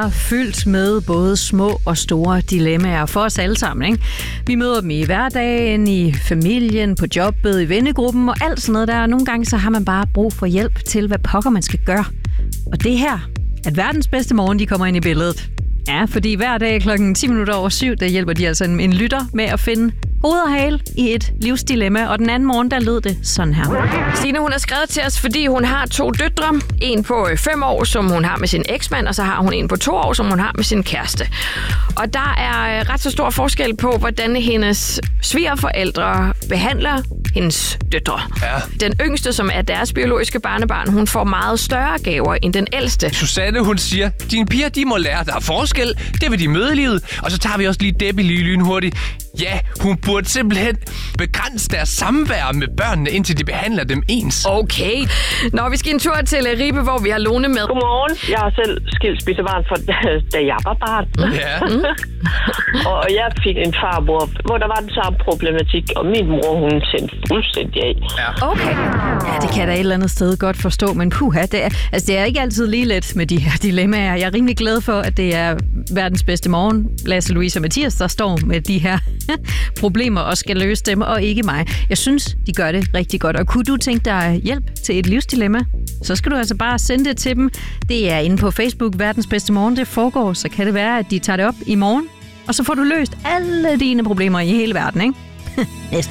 er fyldt med både små og store dilemmaer for os alle sammen, ikke? Vi møder dem i hverdagen, i familien, på jobbet, i vennegruppen og alt sådan noget der. Og nogle gange så har man bare brug for hjælp til, hvad pokker man skal gøre. Og det her, at verdens bedste morgen, de kommer ind i billedet. Ja, fordi hver dag klokken 7:10, der hjælper de altså en lytter med at finde hoved og hale i et livsdilemma, og den anden morgen, der lød det sådan her. Stine, hun har skrevet til os, fordi hun har 2 døtre. En på 5 år, som hun har med sin eksmand, og så har hun en på 2 år, som hun har med sin kæreste. Og der er ret så stor forskel på, hvordan hendes svigerforældre behandler hendes døtre. Ja. Den yngste, som er deres biologiske barnebarn, hun får meget større gaver end den ældste. Susanne, hun siger, dine piger, de må lære, der er forskel. Det vil de møde i livet. Og så tager vi også lige Debbie lige lynhurtigt. Ja, hun burde simpelthen begrænse deres samvær med børnene, indtil de behandler dem ens. Okay. Nå, vi skal en tur til Ribe, hvor vi har Lone med. Godmorgen. Jeg har selv skilsmissebarn, da jeg var barn. Ja. Og jeg fik en farmor, hvor der var den samme problematik, og min mor, hun sendte fuldstændig af. Ja. Okay. Ja, det kan jeg da et eller andet sted godt forstå, men det er ikke altid lige let med de her dilemmaer. Jeg er rimelig glad for, at det er verdens bedste morgen, Lasse, Louise og Mathias, der står med de her problemer og skal løse dem, og ikke mig. Jeg synes, de gør det rigtig godt. Og kunne du tænke dig hjælp til et livsdilemma, så skal du altså bare sende det til dem. Det er inde på Facebook, verdens bedste morgen, det foregår, så kan det være, at de tager det op i morgen, og så får du løst alle dine problemer i hele verden, ikke? Næsten.